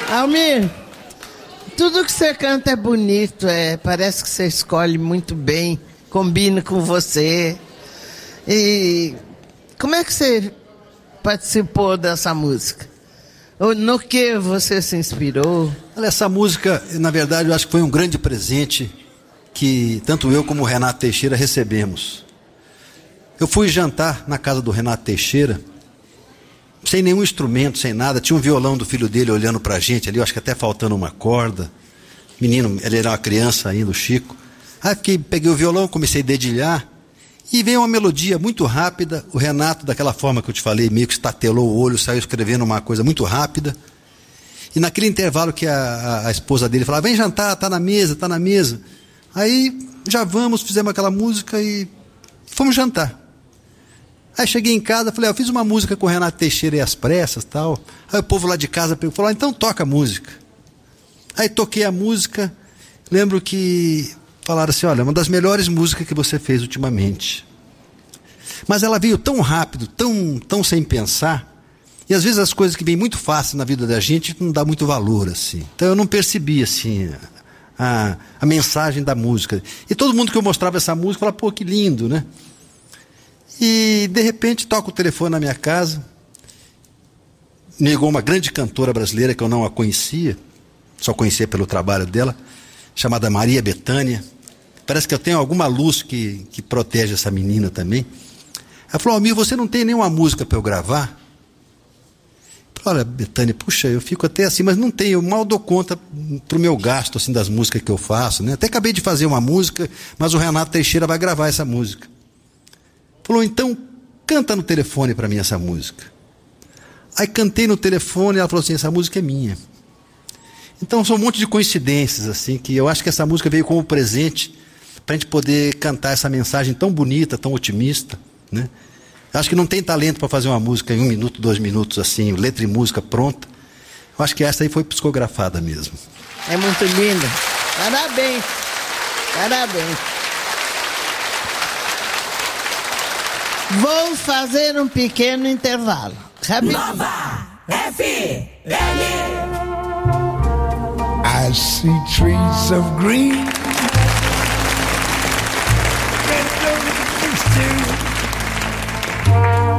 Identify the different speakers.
Speaker 1: Almir, tudo que você canta é bonito, parece que você escolhe muito bem, combina com você. E como é que você participou dessa música? No que você se inspirou?
Speaker 2: Olha, essa música, na verdade, eu acho que foi um grande presente que tanto eu como o Renato Teixeira recebemos. Eu fui jantar na casa do Renato Teixeira, sem nenhum instrumento, sem nada. Tinha um violão do filho dele olhando pra gente ali, eu acho que até faltando uma corda. Menino, ele era uma criança ainda, o Chico. Aí peguei o violão, comecei a dedilhar, e veio uma melodia muito rápida. O Renato, daquela forma que eu te falei, meio que estatelou o olho, saiu escrevendo uma coisa muito rápida. E naquele intervalo que a esposa dele falava, vem jantar, tá na mesa. Aí já vamos, fizemos aquela música e fomos jantar. Aí cheguei em casa, falei, eu fiz uma música com o Renato Teixeira e as pressas, tal. Aí o povo lá de casa falou, então toca a música. Aí toquei a música, lembro que falaram assim, olha, uma das melhores músicas que você fez ultimamente. Mas ela veio tão rápido, tão sem pensar, e às vezes as coisas que vêm muito fácil na vida da gente não dá muito valor, assim. Então eu não percebi, assim, a mensagem da música. E todo mundo que eu mostrava essa música falava, pô, que lindo, né? E de repente toca o telefone na minha casa, me ligou uma grande cantora brasileira que eu não a conhecia, só conhecia pelo trabalho dela, chamada Maria Bethânia. Parece que eu tenho alguma luz que protege essa menina também. Ela falou, Almir, você não tem nenhuma música para eu gravar? Eu falei, olha, Bethânia, puxa, eu fico até assim, mas não tenho, eu mal dou conta pro meu gasto assim, das músicas que eu faço, né? Até acabei de fazer uma música, mas o Renato Teixeira vai gravar essa música. Falou, então, canta no telefone para mim essa música. Aí cantei no telefone e ela falou assim, essa música é minha. Então são um monte de coincidências, assim, que eu acho que essa música veio como presente para a gente poder cantar essa mensagem tão bonita, tão otimista, né? Acho que não tem talento para fazer uma música em 1 minuto, 2 minutos, assim, letra e música pronta. Eu acho que essa aí foi psicografada mesmo.
Speaker 1: É muito linda. Parabéns. Parabéns. Vou fazer um pequeno intervalo.
Speaker 3: Nova FM.
Speaker 4: I see trees of green. Red roses too.